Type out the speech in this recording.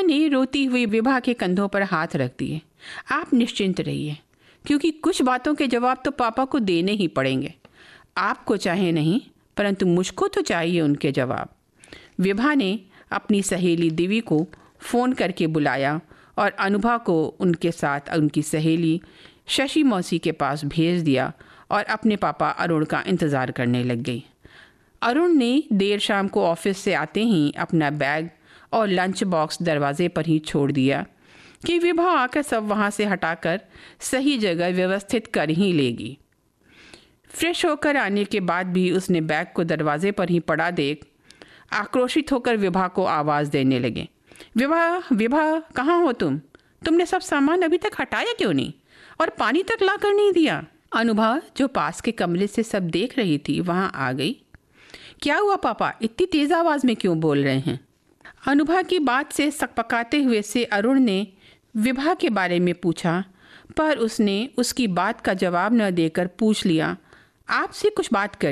ने रोती हुई विभा के कंधों पर हाथ रख दिए। आप निश्चिंत रहिए, क्योंकि कुछ बातों के जवाब तो पापा को देने ही पड़ेंगे। आपको चाहे नहीं, परंतु मुझको तो चाहिए उनके जवाब। विभा ने अपनी सहेली दिवी को फ़ोन करके बुलाया और अनुभा को उनके साथ उनकी सहेली शशि मौसी के पास भेज दिया और अपने पापा अरुण का इंतज़ार करने लग गई। अरुण ने देर शाम को ऑफिस से आते ही अपना बैग और लंच बॉक्स दरवाजे पर ही छोड़ दिया कि विभा आकर सब वहाँ से हटाकर सही जगह व्यवस्थित कर ही लेगी। फ्रेश होकर आने के बाद भी उसने बैग को दरवाजे पर ही पड़ा देख आक्रोशित होकर विभा को आवाज़ देने लगे। विभा, विभा, कहाँ हो तुम? तुमने सब सामान अभी तक हटाया क्यों नहीं और पानी तक ला कर नहीं दिया? अनुभा, जो पास के कमरे से सब देख रही थी, वहाँ आ गई। क्या हुआ पापा, इतनी तेज़ आवाज़ में क्यों बोल रहे हैं? अनुभा की बात से सकपकाते हुए से अरुण ने विभा के बारे में पूछा, पर उसने उसकी बात का जवाब न देकर पूछ लिया, आपसे कुछ बात कर